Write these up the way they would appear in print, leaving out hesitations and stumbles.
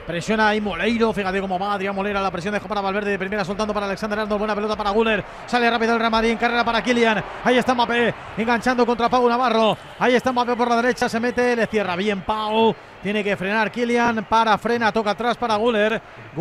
Presiona ahí Moleiro, fíjate cómo va Adrián Moleiro, la presión dejó para Valverde de primera, soltando para Alexander Arnold, buena pelota para Güler, sale rápido el Real Madrid en carrera para Kylian, ahí está Mbappé, enganchando contra Pau Navarro, ahí está Mbappé por la derecha, se mete, le cierra bien Pau, tiene que frenar Kylian, frena, toca atrás para Güler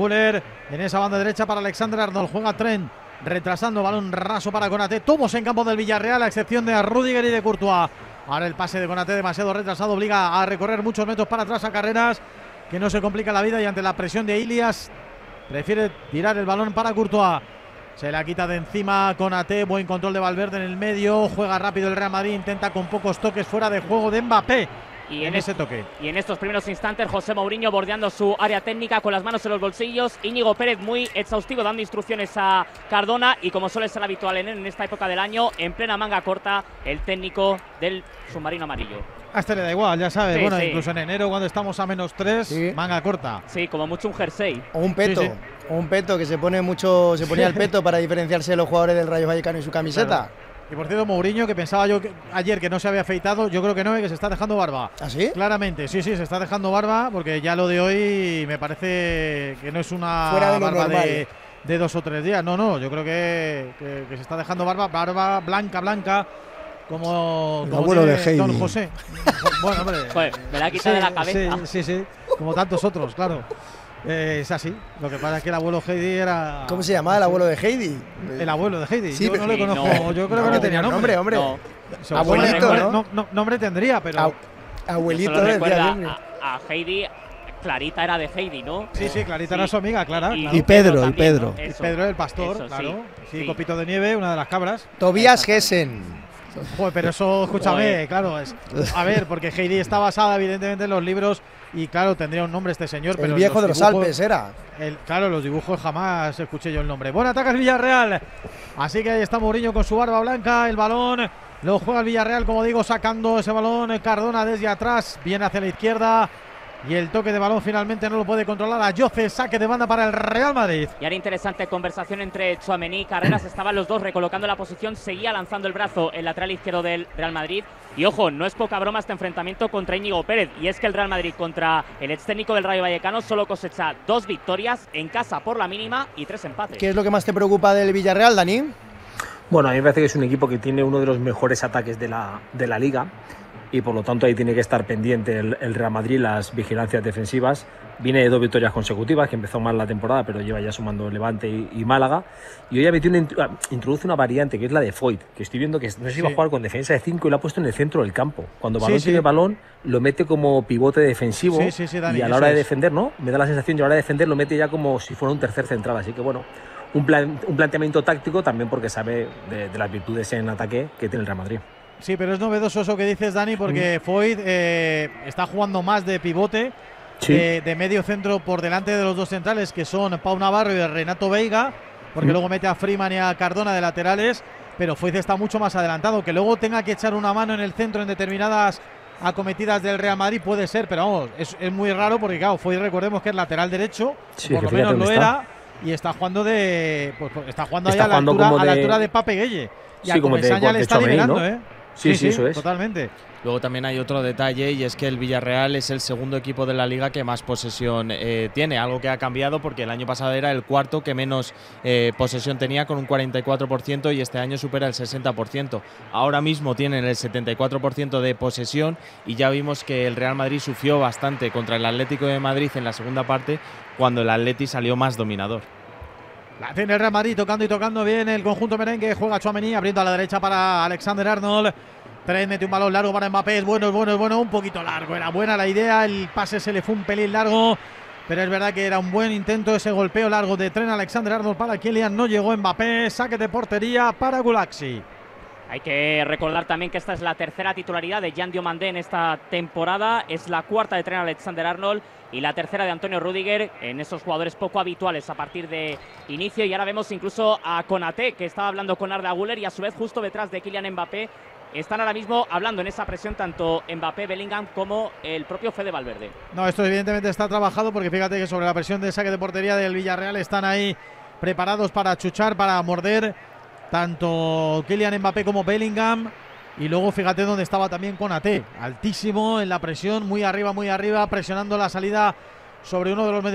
en esa banda derecha para Alexander Arnold, juega Trent, retrasando, balón raso para Konaté, todos en campo del Villarreal, a excepción de Rüdiger y de Courtois. Ahora el pase de Konaté demasiado retrasado, obliga a recorrer muchos metros para atrás a Carreras, que no se complica la vida, y ante la presión de Ilias prefiere tirar el balón para Courtois. Se la quita de encima Konaté, buen control de Valverde en el medio, juega rápido el Real Madrid, intenta con pocos toques fuera de juego de Mbappé. Y en ese toque. Y en estos primeros instantes, José Mourinho bordeando su área técnica con las manos en los bolsillos. Íñigo Pérez muy exhaustivo, dando instrucciones a Cardona. Y como suele ser habitual en esta época del año, en plena manga corta, el técnico del submarino amarillo. A este le da igual, ya sabes. Sí, bueno, sí. Incluso en enero, cuando estamos a -3, sí. Manga corta. Sí, como mucho un jersey. O un peto. Sí, sí. O un peto que se ponía el peto para diferenciarse de los jugadores del Rayo Vallecano y su camiseta. Claro. Y por cierto, Mourinho, que pensaba yo ayer que no se había afeitado, yo creo que no, y que se está dejando barba. ¿Ah, sí? Claramente, sí, se está dejando barba, porque ya lo de hoy me parece que no es una barba de 2 o 3 días. No, yo creo que se está dejando barba blanca, como abuelo de Heidi. Don José. Bueno, hombre. Joder, me la ha quitado de la cabeza. Sí, como tantos otros, claro. Es así. Lo que pasa es que el abuelo Heidi era. ¿Cómo se llamaba el abuelo de Heidi? El abuelo de Heidi. Sí, yo no le conozco. Yo creo que no tenía nombre. Hombre. No. Abuelito, ¿no? Nombre tendría, pero. Abuelito recuerda a Heidi. Clarita era de Heidi, ¿no? Sí, Clarita era su amiga, Clara. Y Pedro. Pedro Pedro el pastor, eso, claro. Sí, Copito de Nieve, una de las cabras. Tobias Gessen. Joder, pero eso, escúchame, claro. A ver, porque Heidi está basada evidentemente en los libros. Y claro, tendría un nombre este señor. Pero el viejo de los Alpes era. Claro, los dibujos jamás escuché yo el nombre. Buen ataque al Villarreal. Así que ahí está Mourinho con su barba blanca. El balón lo juega el Villarreal, como digo, sacando ese balón. Cardona desde atrás, viene hacia la izquierda. Y el toque de balón finalmente no lo puede controlar a Jose, saque de banda para el Real Madrid. Y ahora interesante conversación entre Tchouaméni y Carreras, estaban los dos recolocando la posición, seguía lanzando el brazo el lateral izquierdo del Real Madrid. Y ojo, no es poca broma este enfrentamiento contra Íñigo Pérez, y es que el Real Madrid contra el ex técnico del Rayo Vallecano solo cosecha 2 victorias en casa por la mínima y 3 empates. ¿Qué es lo que más te preocupa del Villarreal, Dani? Bueno, a mí me parece que es un equipo que tiene uno de los mejores ataques de la liga. Y por lo tanto ahí tiene que estar pendiente el Real Madrid, las vigilancias defensivas. Viene de 2 victorias consecutivas, que empezó mal la temporada, pero lleva ya sumando Levante y Málaga. Y hoy introduce una variante, que es la de Foyt, que estoy viendo que no sé si va a jugar con defensa de 5 y la ha puesto en el centro del campo. Cuando Balón tiene el balón, lo mete como pivote defensivo. Dani, y a la hora de defender, ¿no? Me da la sensación que a la hora de defender lo mete ya como si fuera un tercer central. Así que bueno, un planteamiento táctico también, porque sabe de las virtudes en ataque que tiene el Real Madrid. Sí, pero es novedoso eso que dices, Dani, porque Foyt está jugando más de pivote, de medio centro por delante de los dos centrales, que son Pau Navarro y Renato Veiga, porque luego mete a Freeman y a Cardona de laterales, pero Foyt está mucho más adelantado. Que luego tenga que echar una mano en el centro en determinadas acometidas del Real Madrid puede ser, pero vamos, es muy raro, porque claro, Foyt, recordemos que es lateral derecho, por lo menos lo era, y está jugando está jugando ahí a la altura de Pape Gueye, y a Comesaña le está liberando, ¿no? Sí, eso es. Totalmente. Luego también hay otro detalle, y es que el Villarreal es el segundo equipo de la liga que más posesión tiene, algo que ha cambiado porque el año pasado era el cuarto que menos posesión tenía, con un 44%, y este año supera el 60%. Ahora mismo tienen el 74% de posesión, y ya vimos que el Real Madrid sufrió bastante contra el Atlético de Madrid en la segunda parte, cuando el Atleti salió más dominador. La tiene el Real Madrid, tocando bien el conjunto merengue. Juega Tchouaméni, abriendo a la derecha para Alexander Arnold. Trent mete un balón largo para Mbappé. Es bueno, un poquito largo. Era buena la idea, el pase se le fue un pelín largo, pero es verdad que era un buen intento ese golpeo largo de Trent Alexander Arnold para Kylian. No llegó Mbappé, saque de portería para Gulaxi. Hay que recordar también que esta es la tercera titularidad de Jan Diomandé en esta temporada, es la cuarta de Trent Alexander-Arnold y la tercera de Antonio Rüdiger, en esos jugadores poco habituales a partir de inicio. Y ahora vemos incluso a Konaté, que estaba hablando con Arda Güler, y a su vez justo detrás de Kylian Mbappé están ahora mismo hablando en esa presión tanto Mbappé, Bellingham como el propio Fede Valverde. No, esto evidentemente está trabajado, porque fíjate que sobre la presión de saque de portería del Villarreal están ahí preparados para chuchar, para morder tanto Kylian Mbappé como Bellingham. Y luego fíjate dónde estaba también Konaté, altísimo en la presión, muy arriba, presionando la salida sobre uno de los